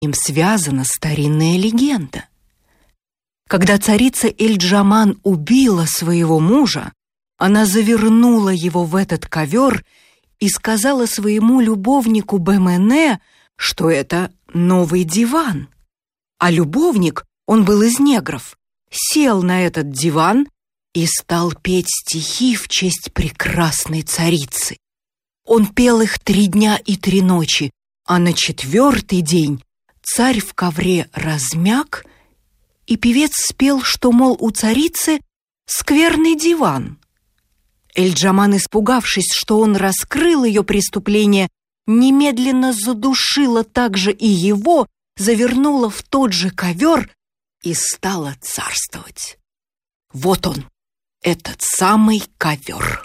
им связана старинная легенда. Когда царица Эль-Джаман убила своего мужа, она завернула его в этот ковер и сказала своему любовнику Бемене, что это новый диван. А любовник, он был из негров, сел на этот диван и стал петь стихи в честь прекрасной царицы. Он пел их 3 дня и 3 ночи, а на 4-й день царь в ковре размяк, и певец спел, что, мол, у царицы скверный диван. Эль-Джаман, испугавшись, что он раскрыл ее преступление, немедленно задушила также и его, завернула в тот же ковер и стала царствовать. Вот он, этот самый ковер.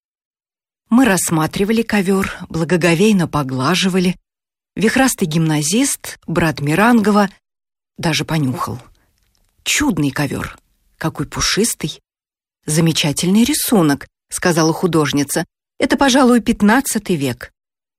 Мы рассматривали ковер, благоговейно поглаживали. Вихрастый гимназист, брат Мирангова, даже понюхал. Чудный ковер, какой пушистый. Замечательный рисунок, сказала художница. Это, пожалуй, 15 век.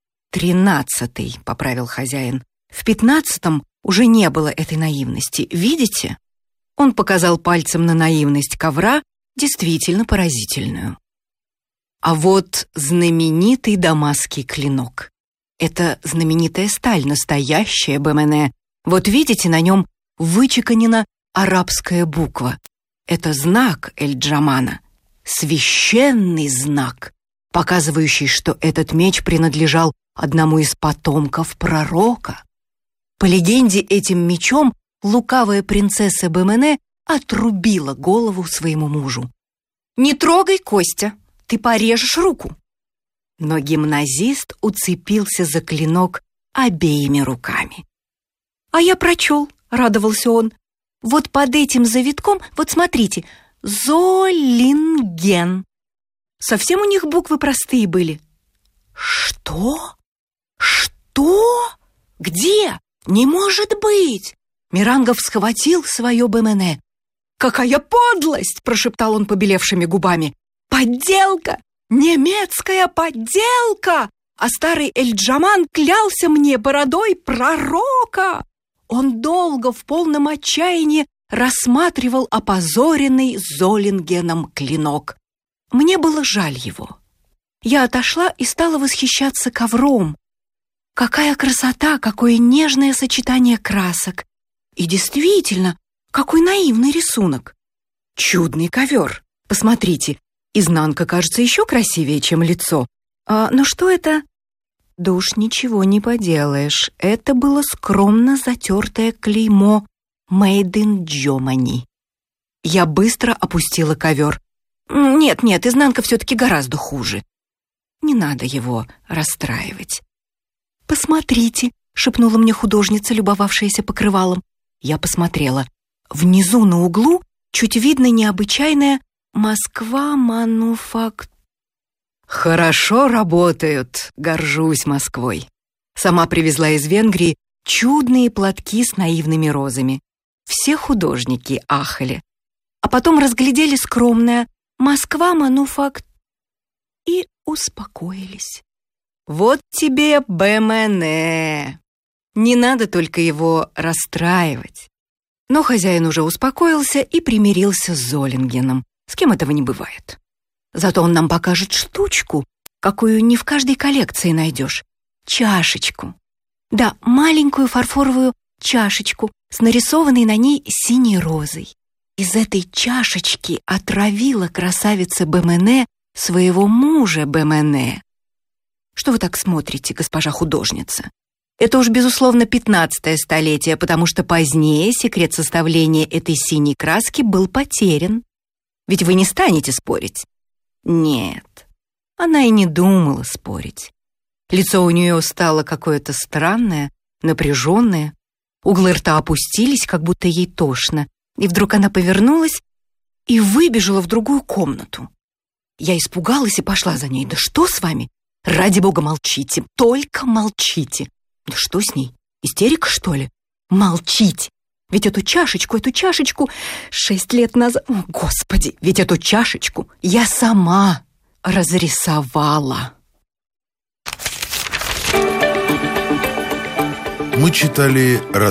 13-й, поправил хозяин. В 15-м уже не было этой наивности. Видите? Он показал пальцем на наивность ковра, действительно поразительную. А вот знаменитый дамасский клинок. Это знаменитая сталь, настоящая Бемене. Вот видите, на нем вычеканена арабская буква. Это знак Эль-Джамана, священный знак, показывающий, что этот меч принадлежал одному из потомков пророка. По легенде, этим мечом лукавая принцесса Бемене отрубила голову своему мужу. «Не трогай, Костя, ты порежешь руку!» Но гимназист уцепился за клинок обеими руками. «А я прочел», — радовался он. «Вот под этим завитком, вот смотрите, Золинген. Совсем у них буквы простые были». «Что? Что? Где? Не может быть!» Мирангов схватил свое Бемене. «Какая подлость!» — прошептал он побелевшими губами. «Подделка! Немецкая подделка! А старый Эль-Джаман клялся мне бородой пророка!» Он долго в полном отчаянии рассматривал опозоренный Золингеном клинок. Мне было жаль его. Я отошла и стала восхищаться ковром. Какая красота, какое нежное сочетание красок! И действительно, какой наивный рисунок! Чудный ковер! Посмотрите, изнанка кажется еще красивее, чем лицо. Но что это? Да уж ничего не поделаешь. Это было скромно затертое клеймо «Made in Germany». Я быстро опустила ковер. Нет, изнанка все-таки гораздо хуже. Не надо его расстраивать. «Посмотрите», — шепнула мне художница, любовавшаяся покрывалом. Я посмотрела. Внизу на углу чуть видно необычайное «Москва мануфактура». «Хорошо работают, горжусь Москвой». Сама привезла из Венгрии чудные платки с наивными розами. Все художники ахали. А потом разглядели скромное «Москва мануфактура» и успокоились. Вот тебе Бемене. Не надо только его расстраивать. Но хозяин уже успокоился и примирился с Золингеном. С кем этого не бывает. Зато он нам покажет штучку, какую не в каждой коллекции найдешь. Чашечку. Да, маленькую фарфоровую чашечку с нарисованной на ней синей розой. Из этой чашечки отравила красавица Бемене своего мужа Бемене. Что вы так смотрите, госпожа художница? Это уж, безусловно, 15-е столетие, потому что позднее секрет составления этой синей краски был потерян. Ведь вы не станете спорить. Нет, она и не думала спорить. Лицо у нее стало какое-то странное, напряженное. Углы рта опустились, как будто ей тошно. И вдруг она повернулась и выбежала в другую комнату. Я испугалась и пошла за ней. «Да что с вами? Ради бога, молчите, только молчите!» «Да что с ней? Истерика, что ли?» «Молчите! Ведь эту чашечку 6 лет назад... О, Господи! Ведь эту чашечку я сама разрисовала!» Мы читали